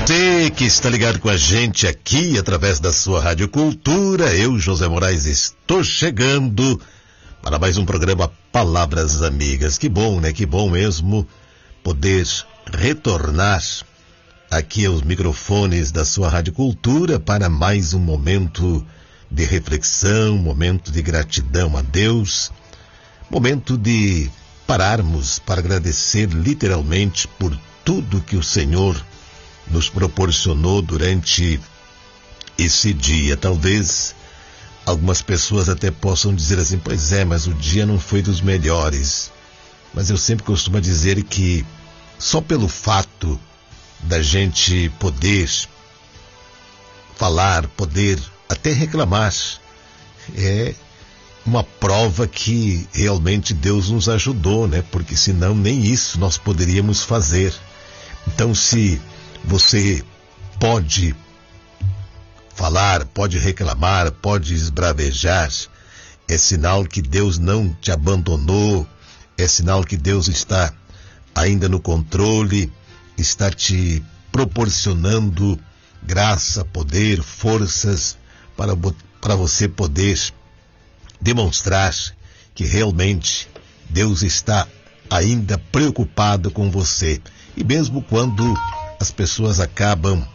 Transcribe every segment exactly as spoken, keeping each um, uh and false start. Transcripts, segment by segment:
Você que está ligado com a gente aqui através da sua Rádio Cultura, eu, José Moraes, estou chegando para mais um programa Palavras Amigas. Que bom, né? Que bom mesmo poder retornar aqui aos microfones da sua Rádio Cultura para mais um momento de reflexão, momento de gratidão a Deus, momento de pararmos para agradecer literalmente por tudo que o Senhor nos proporcionou durante esse dia. Talvez algumas pessoas até possam dizer assim, pois é, mas o dia não foi dos melhores. Mas eu sempre costumo dizer que só pelo fato da gente poder falar, poder até reclamar, é uma prova que realmente Deus nos ajudou, né? Porque senão nem isso nós poderíamos fazer. Então, se você pode falar, pode reclamar, pode esbravejar, é sinal que Deus não te abandonou, é sinal que Deus está ainda no controle, está te proporcionando graça, poder, forças para, para você poder demonstrar que realmente Deus está ainda preocupado com você. E mesmo quando as pessoas acabam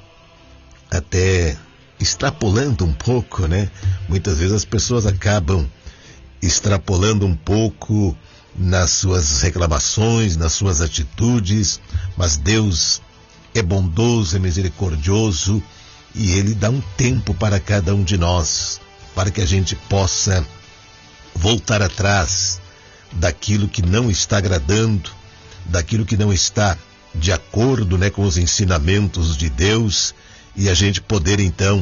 até extrapolando um pouco, né? Muitas vezes as pessoas acabam extrapolando um pouco nas suas reclamações, nas suas atitudes, mas Deus é bondoso, é misericordioso e Ele dá um tempo para cada um de nós, para que a gente possa voltar atrás daquilo que não está agradando, daquilo que não está de acordo, né, com os ensinamentos de Deus, e a gente poder então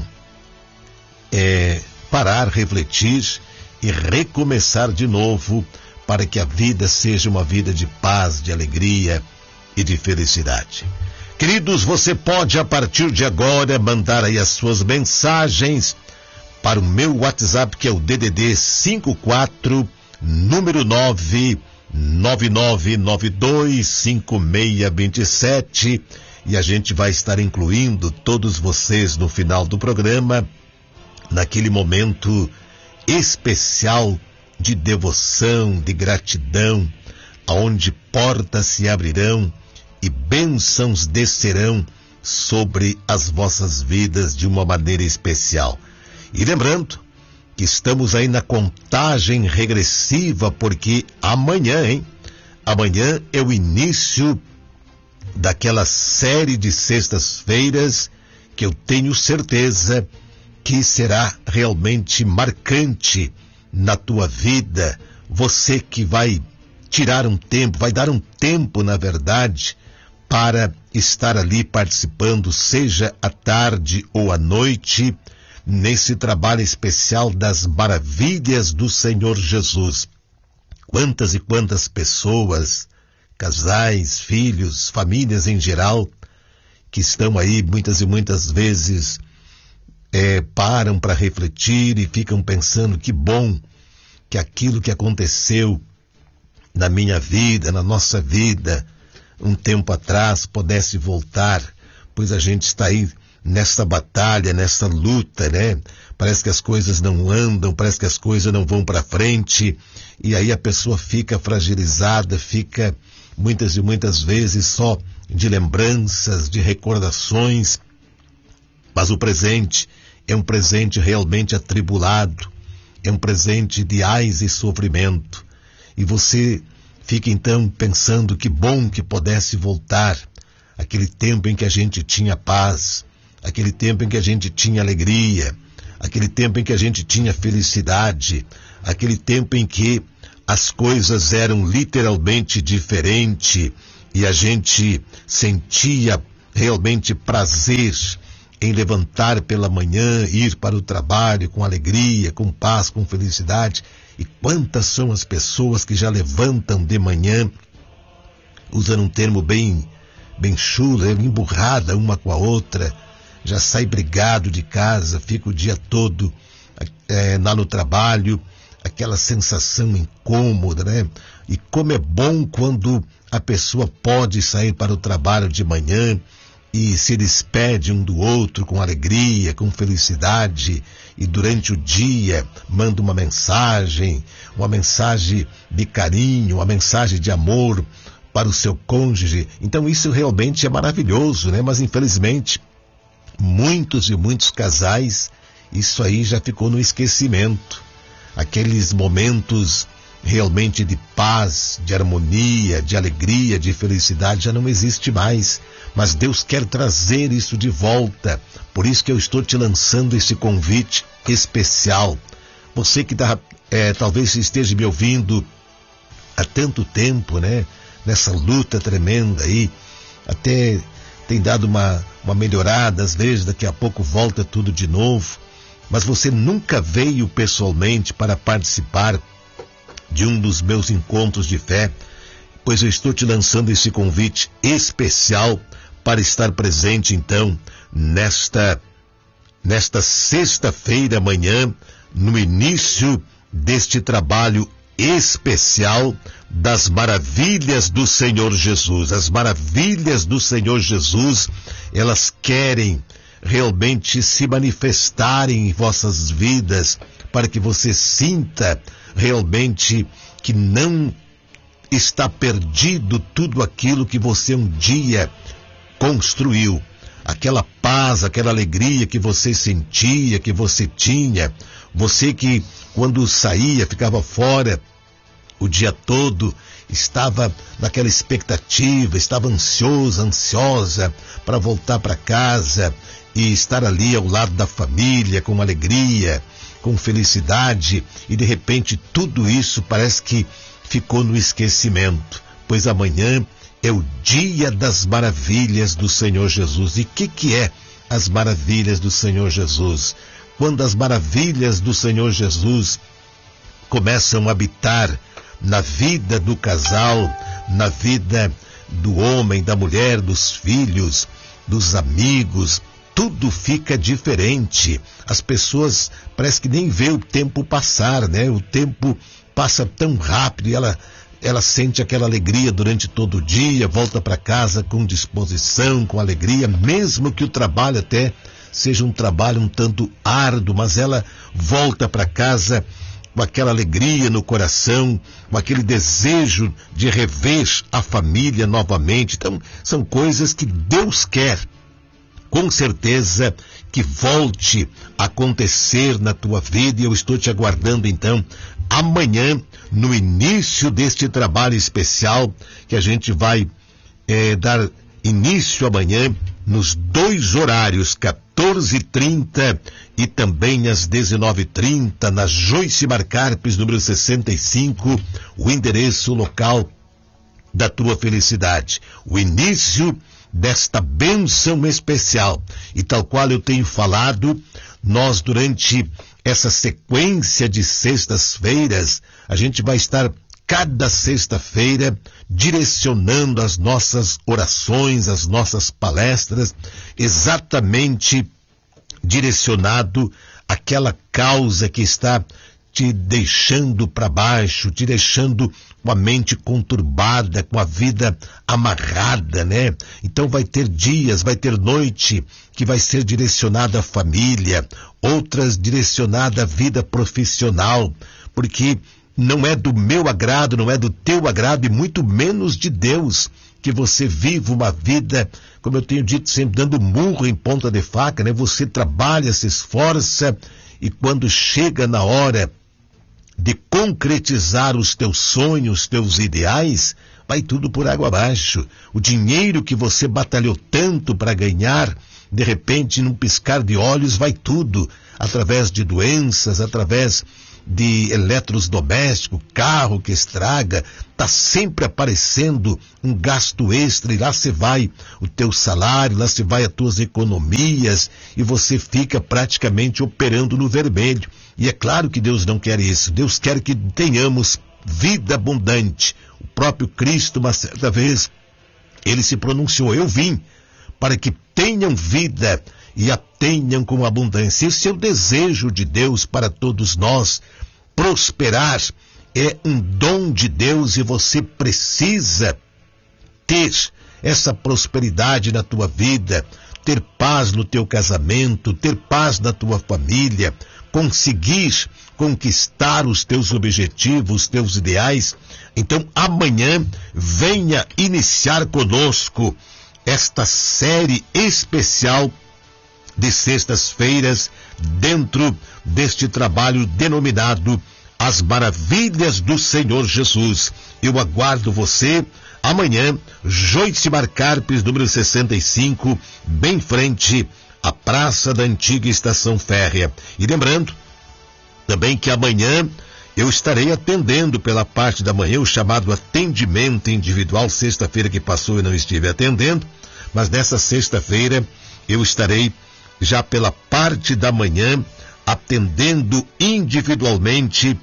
é, parar, refletir e recomeçar de novo para que a vida seja uma vida de paz, de alegria e de felicidade. Queridos, você pode a partir de agora mandar aí as suas mensagens para o meu WhatsApp, que é o D D D cinco quatro, número nove nove nove nove dois cinco seis dois sete, e a gente vai estar incluindo todos vocês no final do programa, naquele momento especial de devoção, de gratidão, aonde portas se abrirão e bênçãos descerão sobre as vossas vidas de uma maneira especial. E lembrando que estamos aí na contagem regressiva, porque amanhã, hein? Amanhã é o início daquela série de sextas-feiras que eu tenho certeza que será realmente marcante na tua vida. Você que vai tirar um tempo, vai dar um tempo, na verdade, para estar ali participando, seja à tarde ou à noite, nesse trabalho especial das maravilhas do Senhor Jesus. Quantas e quantas pessoas, casais, filhos, famílias em geral, que estão aí muitas e muitas vezes é, param para refletir e ficam pensando que bom que aquilo que aconteceu na minha vida, na nossa vida, um tempo atrás, pudesse voltar, pois a gente está aí nesta batalha, nesta luta, né? Parece que as coisas não andam, parece que as coisas não vão para frente, e aí a pessoa fica fragilizada, fica muitas e muitas vezes só de lembranças, de recordações, mas o presente é um presente realmente atribulado, é um presente de ais e sofrimento, e você fica então pensando que bom que pudesse voltar aquele tempo em que a gente tinha paz, aquele tempo em que a gente tinha alegria, aquele tempo em que a gente tinha felicidade, aquele tempo em que as coisas eram literalmente diferentes e a gente sentia realmente prazer em levantar pela manhã, ir para o trabalho com alegria, com paz, com felicidade. E quantas são as pessoas que já levantam de manhã, usando um termo bem, bem chulo, emburrada uma com a outra, já sai brigado de casa, fica o dia todo é, lá no trabalho, aquela sensação incômoda, né? E como é bom quando a pessoa pode sair para o trabalho de manhã e se despede um do outro com alegria, com felicidade, e durante o dia manda uma mensagem, uma mensagem de carinho, uma mensagem de amor para o seu cônjuge. Então isso realmente é maravilhoso, né? Mas infelizmente, muitos e muitos casais, isso aí já ficou no esquecimento. Aqueles momentos realmente de paz, de harmonia, de alegria, de felicidade já não existe mais. Mas Deus quer trazer isso de volta. Por isso que eu estou te lançando esse convite especial. Você que tá, é, talvez esteja me ouvindo há tanto tempo, né? Nessa luta tremenda aí, até tem dado uma, uma melhorada, às vezes daqui a pouco volta tudo de novo. Mas você nunca veio pessoalmente para participar de um dos meus encontros de fé, pois eu estou te lançando esse convite especial para estar presente, então, nesta, nesta sexta-feira amanhã, no início deste trabalho especial das maravilhas do Senhor Jesus. As maravilhas do Senhor Jesus, elas querem realmente se manifestarem em vossas vidas, para que você sinta realmente que não está perdido tudo aquilo que você um dia construiu. Aquela paz, aquela alegria que você sentia, que você tinha. Você que quando saía, ficava fora o dia todo, estava naquela expectativa, estava ansiosa, ansiosa para voltar para casa e estar ali ao lado da família, com alegria, com felicidade, e de repente tudo isso parece que ficou no esquecimento, pois amanhã é o dia das maravilhas do Senhor Jesus. E o que que é as maravilhas do Senhor Jesus? Quando as maravilhas do Senhor Jesus começam a habitar na vida do casal, na vida do homem, da mulher, dos filhos, dos amigos, tudo fica diferente. As pessoas parece que nem vê o tempo passar, né? O tempo passa tão rápido e ela, ela sente aquela alegria durante todo o dia, volta para casa com disposição, com alegria, mesmo que o trabalho até seja um trabalho um tanto árduo, mas ela volta para casa com aquela alegria no coração, com aquele desejo de rever a família novamente. Então, são coisas que Deus quer, com certeza, que volte a acontecer na tua vida, e eu estou te aguardando, então, amanhã, no início deste trabalho especial, que a gente vai é, dar início amanhã, nos dois horários, quatorze e trinta e também às dezenove e trinta, na Joyce Marcarpes, número sessenta e cinco, o endereço local da tua felicidade. O início desta bênção especial. E tal qual eu tenho falado, nós durante essa sequência de sextas-feiras, a gente vai estar cada sexta-feira direcionando as nossas orações, as nossas palestras, exatamente direcionado àquela causa que está te deixando para baixo, te deixando com a mente conturbada, com a vida amarrada, né? Então vai ter dias, vai ter noite que vai ser direcionada à família, outras direcionada à vida profissional, porque não é do meu agrado, não é do teu agrado e muito menos de Deus que você viva uma vida, como eu tenho dito sempre, dando murro em ponta de faca, né? Você trabalha, se esforça e quando chega na hora de concretizar os teus sonhos, teus ideais, vai tudo por água abaixo. O dinheiro que você batalhou tanto para ganhar, de repente, num piscar de olhos, vai tudo, através de doenças, através de eletrodomésticos, carro que estraga, tá sempre aparecendo um gasto extra, e lá se vai o teu salário, lá se vai as tuas economias, e você fica praticamente operando no vermelho. E é claro que Deus não quer isso. Deus quer que tenhamos vida abundante. O próprio Cristo, uma certa vez, ele se pronunciou: eu vim para que tenham vida e a tenham com abundância. Esse é o desejo de Deus para todos nós. Prosperar é um dom de Deus e você precisa ter essa prosperidade na tua vida, ter paz no teu casamento, ter paz na tua família, conseguir conquistar os teus objetivos, os teus ideais. Então amanhã venha iniciar conosco esta série especial de sextas-feiras dentro deste trabalho denominado As Maravilhas do Senhor Jesus. Eu aguardo você amanhã, Joicimar Carpes, número sessenta e cinco, bem frente à Praça da Antiga Estação Férrea. E lembrando também que amanhã eu estarei atendendo pela parte da manhã o chamado atendimento individual. Sexta-feira que passou eu não estive atendendo, mas nessa sexta-feira eu estarei já pela parte da manhã atendendo individualmente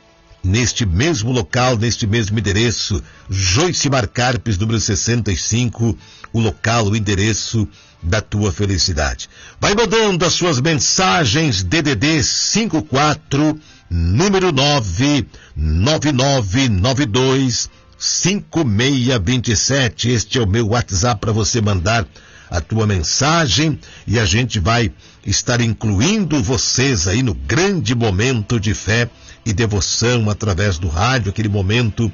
neste mesmo local, neste mesmo endereço, Joicimar Carpes, número sessenta e cinco, o local, o endereço da tua felicidade. Vai mandando as suas mensagens, D D D cinco quatro, número nove nove nove nove dois cinco seis dois sete. Este é o meu WhatsApp para você mandar a tua mensagem e a gente vai estar incluindo vocês aí no grande momento de fé e devoção através do rádio, aquele momento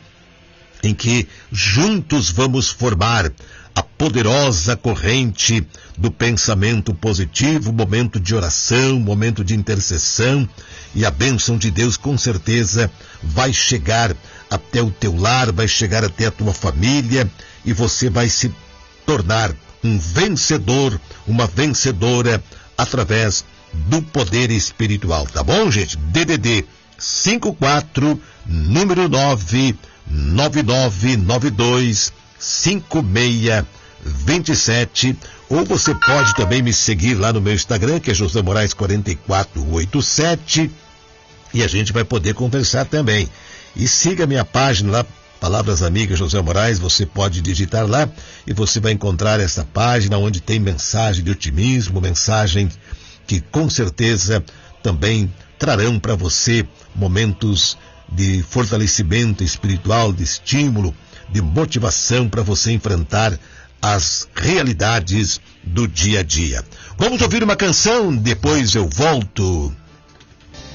em que juntos vamos formar a poderosa corrente do pensamento positivo, momento de oração, momento de intercessão, e a bênção de Deus com certeza vai chegar até o teu lar, vai chegar até a tua família, e você vai se tornar um vencedor, uma vencedora através do poder espiritual, tá bom, gente? D D D cinco quatro, número nove nove nove nove dois cinco seis dois sete, ou você pode também me seguir lá no meu Instagram, que é José Moraes quatro quatro oito sete, e a gente vai poder conversar também. E siga minha página lá, Palavras Amigas José Moraes, você pode digitar lá e você vai encontrar essa página onde tem mensagem de otimismo, mensagem que com certeza também trarão para você momentos de fortalecimento espiritual, de estímulo, de motivação para você enfrentar as realidades do dia a dia. Vamos ouvir uma canção, depois eu volto.